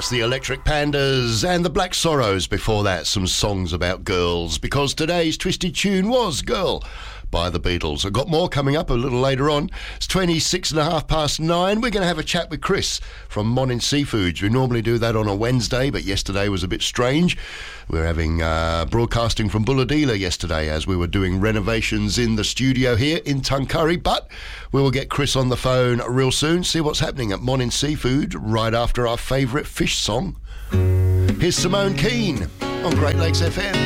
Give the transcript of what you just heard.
That's the Electric Pandas and the Black Sorrows. Before that, some songs about girls, because today's twisted tune was Girl by the Beatles. I've got more coming up a little later on. It's 9:26. We're going to have a chat with Chris from Morning Seafoods. We normally do that on a Wednesday, but yesterday was a bit strange. We're having broadcasting from Bulahdelah yesterday as we were doing renovations in the studio here in Tuncurry, but we will get Chris on the phone real soon, see what's happening at Morning Seafood right after our favourite fish song. Here's Simone Keane on Great Lakes FM.